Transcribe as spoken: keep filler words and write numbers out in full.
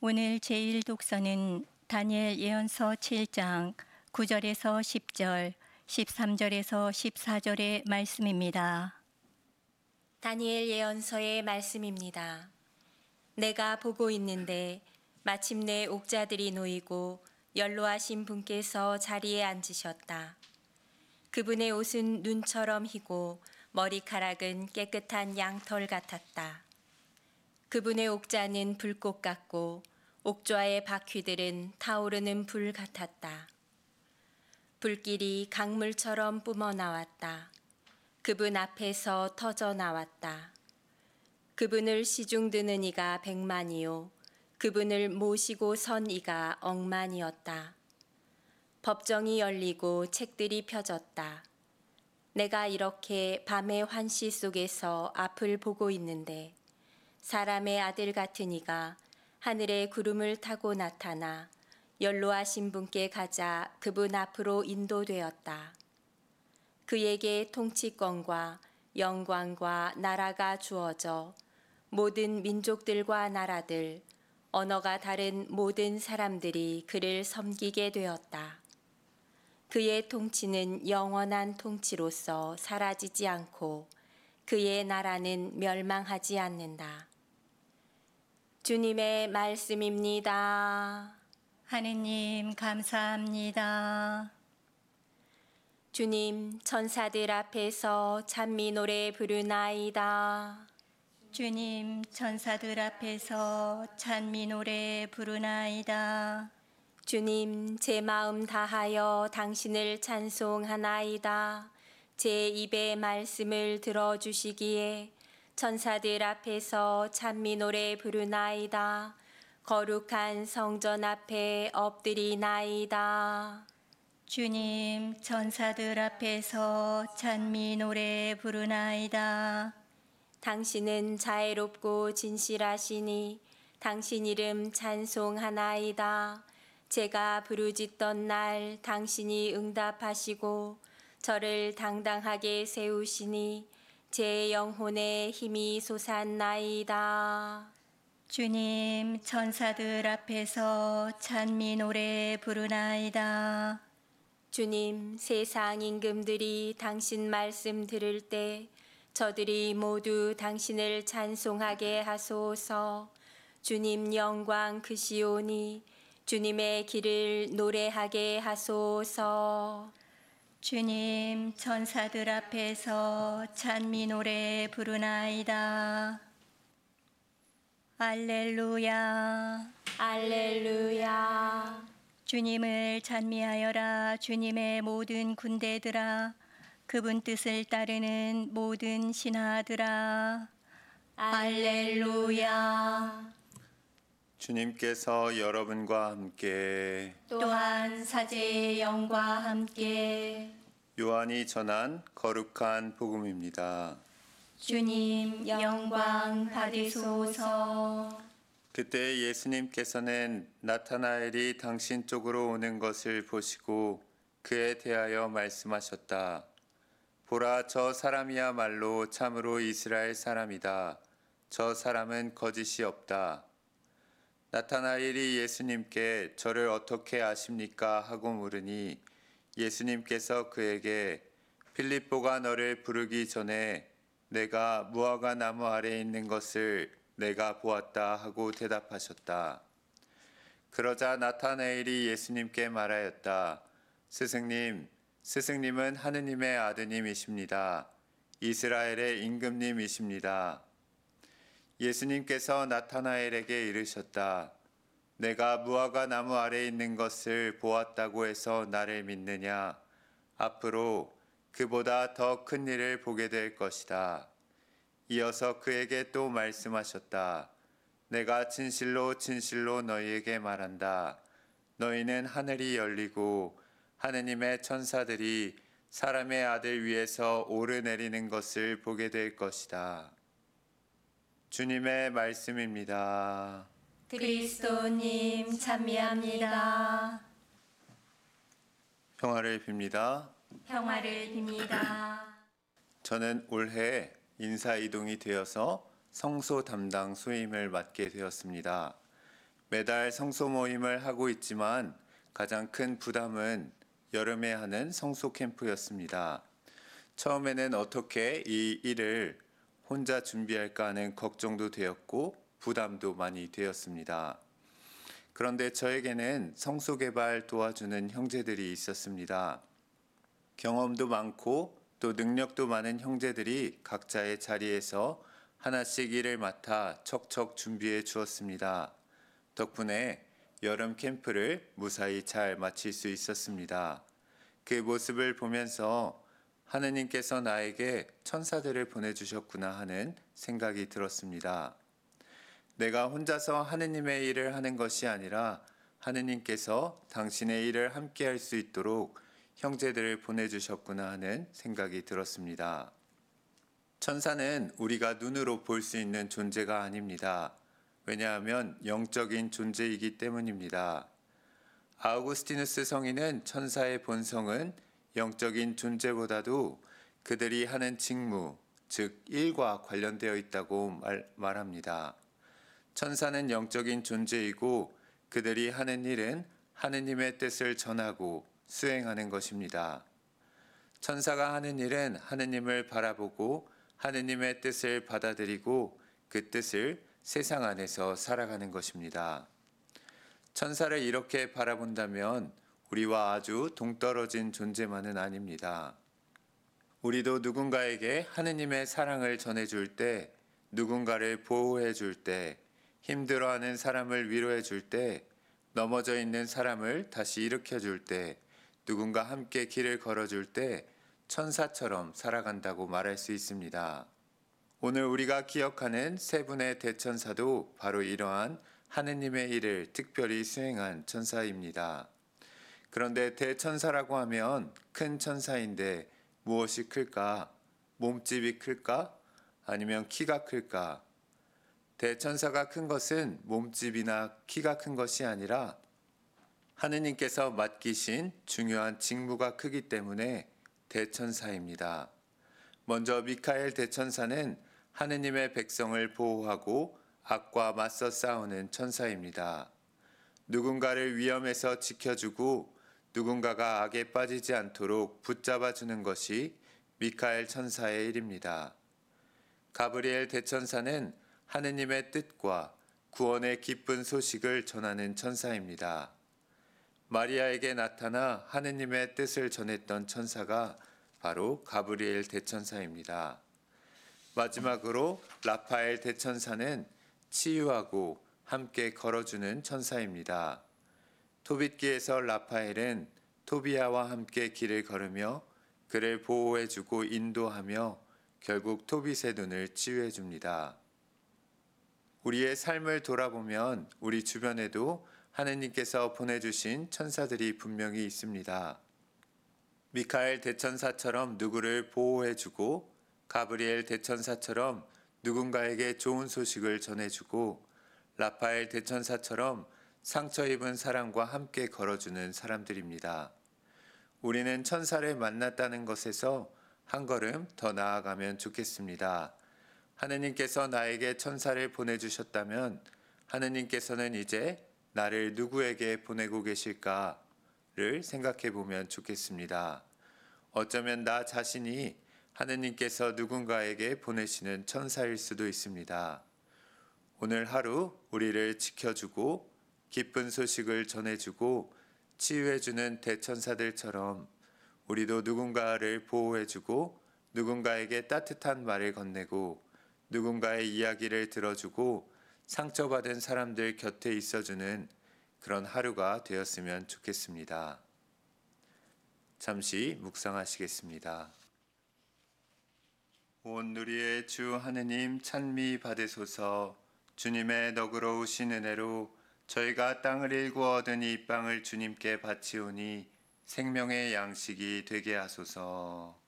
오늘 제일 독서는 다니엘 예언서 칠 장 구 절에서 십 절, 십삼 절에서 십사 절의 말씀입니다. 다니엘 예언서의 말씀입니다. 내가 보고 있는데 마침내 옥자들이 놓이고 연로하신 분께서 자리에 앉으셨다. 그분의 옷은 눈처럼 희고 머리카락은 깨끗한 양털 같았다. 그분의 옥자는 불꽃 같고 옥좌의 바퀴들은 타오르는 불 같았다. 불길이 강물처럼 뿜어 나왔다. 그분 앞에서 터져 나왔다. 그분을 시중드는 이가 백만이요 그분을 모시고 선 이가 억만이었다. 법정이 열리고 책들이 펴졌다. 내가 이렇게 밤의 환시 속에서 앞을 보고 있는데 사람의 아들 같은 이가 하늘의 구름을 타고 나타나 연로하신 분께 가자 그분 앞으로 인도되었다. 그에게 통치권과 영광과 나라가 주어져 모든 민족들과 나라들, 언어가 다른 모든 사람들이 그를 섬기게 되었다. 그의 통치는 영원한 통치로서 사라지지 않고 그의 나라는 멸망하지 않는다. 주님의 말씀입니다. 하느님 감사합니다. 주님, 천사들 앞에서 찬미 노래 부르나이다. 주님 천사들 앞에서 찬미 노래 부르나이다. 주님, 제 마음 다하여 당신을 찬송하나이다. 제 입의 말씀을 들어주시기에 천사들 앞에서 찬미 노래 부르나이다. 거룩한 성전 앞에 엎드리나이다. 주님 천사들 앞에서 찬미 노래 부르나이다. 당신은 자애롭고 진실하시니 당신 이름 찬송하나이다. 제가 부르짖던 날 당신이 응답하시고 저를 당당하게 세우시니 제 영혼에 힘이 솟았나이다. 주님 천사들 앞에서 찬미 노래 부르나이다. 주님, 세상 임금들이 당신 말씀 들을 때 저들이 모두 당신을 찬송하게 하소서. 주님 영광 크시오니 주님의 길을 노래하게 하소서. 주님 천사들 앞에서 찬미 노래 부르나이다. 알렐루야. 알렐루야. 주님을 찬미하여라. 주님의 모든 군대들아, 그분 뜻을 따르는 모든 신하들아. 알렐루야. 주님께서 여러분과 함께 또한 사제의 영과 함께 요한이 전한 거룩한 복음입니다. 주님 영광 받으소서. 그때 예수님께서는 나타나엘이 당신 쪽으로 오는 것을 보시고 그에 대하여 말씀하셨다. 보라, 저 사람이야말로 참으로 이스라엘 사람이다. 저 사람은 거짓이 없다. 나타나엘이 예수님께 저를 어떻게 아십니까? 하고 물으니 예수님께서 그에게 필립보가 너를 부르기 전에 내가 무화과 나무 아래에 있는 것을 내가 보았다 하고 대답하셨다. 그러자 나타나엘이 예수님께 말하였다. 스승님, 스승님은 하느님의 아드님이십니다. 이스라엘의 임금님이십니다. 예수님께서 나타나엘에게 이르셨다. 내가 무화과 나무 아래에 있는 것을 보았다고 해서 나를 믿느냐? 앞으로 그보다 더 큰 일을 보게 될 것이다. 이어서 그에게 또 말씀하셨다. 내가 진실로 진실로 너희에게 말한다. 너희는 하늘이 열리고 하느님의 천사들이 사람의 아들 위에서 오르내리는 것을 보게 될 것이다. 주님의 말씀입니다. 그리스도님 찬미합니다. 평화를 빕니다. 평화를 빕니다. 저는 올해 인사 이동이 되어서 성소 담당 수임을 맡게 되었습니다. 매달 성소 모임을 하고 있지만 가장 큰 부담은 여름에 하는 성소 캠프였습니다. 처음에는 어떻게 이 일을 혼자 준비할까 하는 걱정도 되었고 부담도 많이 되었습니다. 그런데 저에게는 성소 개발 도와주는 형제들이 있었습니다. 경험도 많고 또 능력도 많은 형제들이 각자의 자리에서 하나씩 일을 맡아 척척 준비해 주었습니다. 덕분에 여름 캠프를 무사히 잘 마칠 수 있었습니다. 그 모습을 보면서 하느님께서 나에게 천사들을 보내주셨구나 하는 생각이 들었습니다. 내가 혼자서 하느님의 일을 하는 것이 아니라 하느님께서 당신의 일을 함께 할 수 있도록 형제들을 보내주셨구나 하는 생각이 들었습니다. 천사는 우리가 눈으로 볼 수 있는 존재가 아닙니다. 왜냐하면 영적인 존재이기 때문입니다. 아우구스티누스 성인은 천사의 본성은 영적인 존재보다도 그들이 하는 직무, 즉 일과 관련되어 있다고 말, 말합니다. 천사는 영적인 존재이고 그들이 하는 일은 하느님의 뜻을 전하고 수행하는 것입니다. 천사가 하는 일은 하느님을 바라보고 하느님의 뜻을 받아들이고 그 뜻을 세상 안에서 살아가는 것입니다. 천사를 이렇게 바라본다면 우리와 아주 동떨어진 존재만은 아닙니다. 우리도 누군가에게 하느님의 사랑을 전해줄 때, 누군가를 보호해 줄 때, 힘들어하는 사람을 위로해 줄 때, 넘어져 있는 사람을 다시 일으켜 줄 때, 누군가 함께 길을 걸어줄 때 천사처럼 살아간다고 말할 수 있습니다. 오늘 우리가 기억하는 세 분의 대천사도 바로 이러한 하느님의 일을 특별히 수행한 천사입니다. 그런데 대천사라고 하면 큰 천사인데 무엇이 클까? 몸집이 클까? 아니면 키가 클까? 대천사가 큰 것은 몸집이나 키가 큰 것이 아니라 하느님께서 맡기신 중요한 직무가 크기 때문에 대천사입니다. 먼저 미카엘 대천사는 하느님의 백성을 보호하고 악과 맞서 싸우는 천사입니다. 누군가를 위험에서 지켜주고 누군가가 악에 빠지지 않도록 붙잡아주는 것이 미카엘 천사의 일입니다. 가브리엘 대천사는 하느님의 뜻과 구원의 기쁜 소식을 전하는 천사입니다. 마리아에게 나타나 하느님의 뜻을 전했던 천사가 바로 가브리엘 대천사입니다. 마지막으로 라파엘 대천사는 치유하고 함께 걸어주는 천사입니다. 토빗기에서 라파엘은 토비아와 함께 길을 걸으며 그를 보호해주고 인도하며 결국 토빗의 눈을 치유해줍니다. 우리의 삶을 돌아보면 우리 주변에도 하느님께서 보내주신 천사들이 분명히 있습니다. 미카엘 대천사처럼 누구를 보호해주고 가브리엘 대천사처럼 누군가에게 좋은 소식을 전해주고 라파엘 대천사처럼 상처 입은 사람과 함께 걸어주는 사람들입니다. 우리는 천사를 만났다는 것에서 한 걸음 더 나아가면 좋겠습니다. 하느님께서 나에게 천사를 보내주셨다면 하느님께서는 이제 나를 누구에게 보내고 계실까를 생각해 보면 좋겠습니다. 어쩌면 나 자신이 하느님께서 누군가에게 보내시는 천사일 수도 있습니다. 오늘 하루 우리를 지켜주고 기쁜 소식을 전해주고 치유해주는 대천사들처럼 우리도 누군가를 보호해주고 누군가에게 따뜻한 말을 건네고 누군가의 이야기를 들어주고 상처받은 사람들 곁에 있어주는 그런 하루가 되었으면 좋겠습니다. 잠시 묵상하시겠습니다. 온 누리의 주 하느님 찬미 받으소서. 주님의 너그러우신 은혜로 저희가 땅을 일구어 얻은 이 빵을 주님께 바치오니 생명의 양식이 되게 하소서.